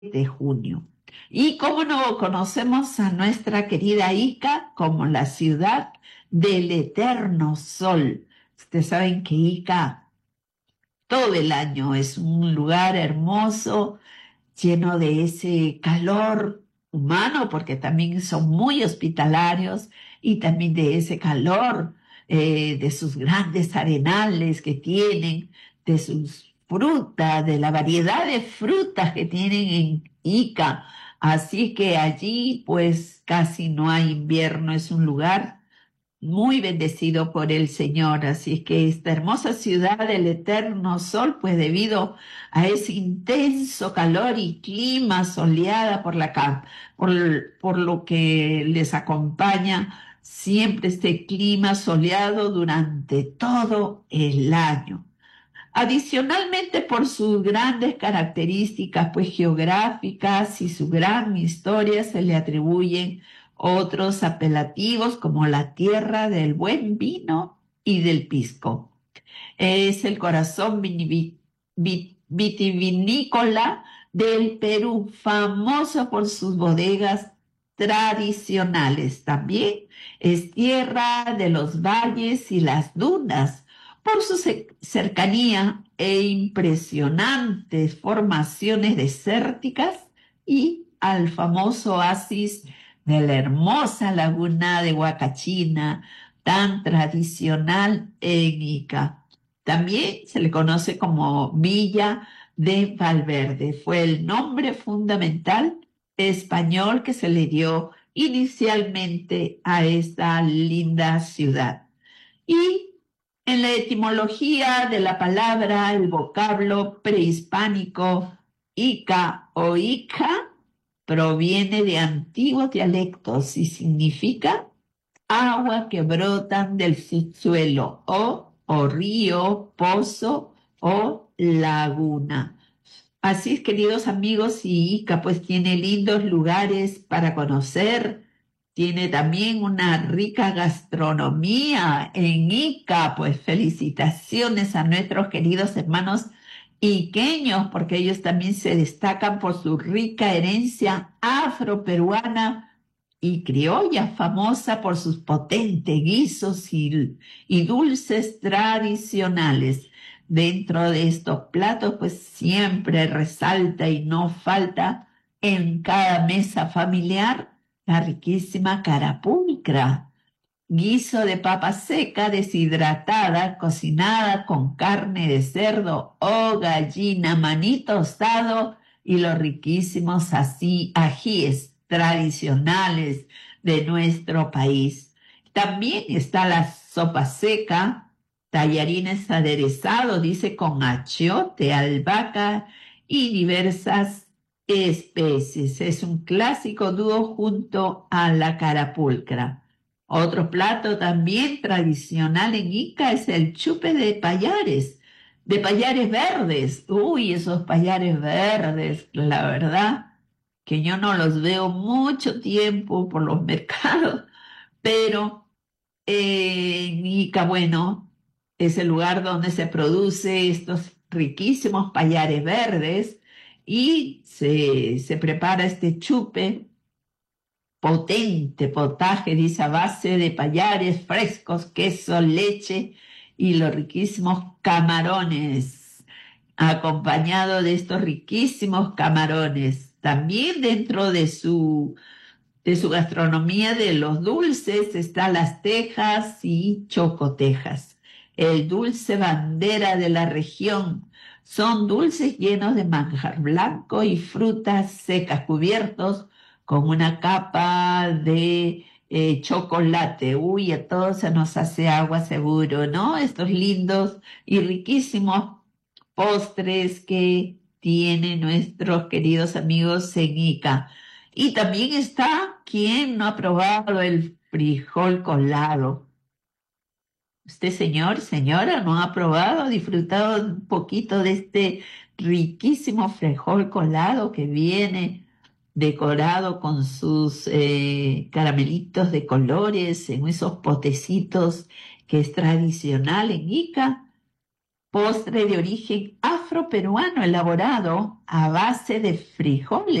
de junio. Y cómo no conocemos a nuestra querida Ica como la ciudad del eterno sol. Ustedes saben que Ica todo el año es un lugar hermoso, lleno de ese calor humano, porque también son muy hospitalarios, y también de ese calor de sus grandes arenales que tienen, de sus frutas, de la variedad de frutas que tienen en Ica. Así que allí pues casi no hay invierno, es un lugar muy bendecido por el Señor. Así es que esta hermosa ciudad del eterno sol, pues debido a ese intenso calor y clima soleada por lo que les acompaña siempre este clima soleado durante todo el año. Adicionalmente, por sus grandes características pues, geográficas y su gran historia, se le atribuyen otros apelativos como la tierra del buen vino y del pisco. Es el corazón vitivinícola del Perú, famoso por sus bodegas tradicionales. También es tierra de los valles y las dunas por su cercanía e impresionantes formaciones desérticas y al famoso oasis de la hermosa laguna de Huacachina, tan tradicional en Ica. También se le conoce como Villa de Valverde. Fue el nombre fundamental español que se le dio inicialmente a esta linda ciudad. Y en la etimología de la palabra, el vocablo prehispánico Ica o Ica proviene de antiguos dialectos y significa agua que brotan del subsuelo o río, pozo o laguna. Así es, queridos amigos, y Ica pues tiene lindos lugares para conocer, tiene también una rica gastronomía en Ica, pues felicitaciones a nuestros queridos hermanos iqueños, porque ellos también se destacan por su rica herencia afroperuana y criolla, famosa por sus potentes guisos y dulces tradicionales. Dentro de estos platos, pues siempre resalta y no falta en cada mesa familiar la riquísima carapulcra, guiso de papa seca deshidratada, cocinada con carne de cerdo o gallina, maní tostado y los riquísimos ajíes tradicionales de nuestro país. También está la sopa seca, tallarines aderezados, dice, con achiote, albahaca y diversas especies. Es un clásico dúo junto a la carapulcra. Otro plato también tradicional en Ica es el chupe de payares verdes. Uy, esos payares verdes, la verdad que yo no los veo mucho tiempo por los mercados, pero en Ica, bueno, es el lugar donde se produce estos riquísimos payares verdes y se prepara este chupe potente potaje, dice, a base de payares frescos, queso, leche y los riquísimos camarones, acompañado de estos riquísimos camarones. También dentro de su gastronomía de los dulces está las tejas y chocotejas, el dulce bandera de la región. Son dulces llenos de manjar blanco y frutas secas cubiertos con una capa de chocolate. Uy, a todos se nos hace agua seguro, ¿no? Estos lindos y riquísimos postres que tienen nuestros queridos amigos en Ica. Y también está quien no ha probado el frijol colado. Usted, señor, señora, no ha probado, disfrutado un poquito de este riquísimo frijol colado que viene decorado con sus caramelitos de colores en esos potecitos que es tradicional en Ica, postre de origen afroperuano elaborado a base de frijoles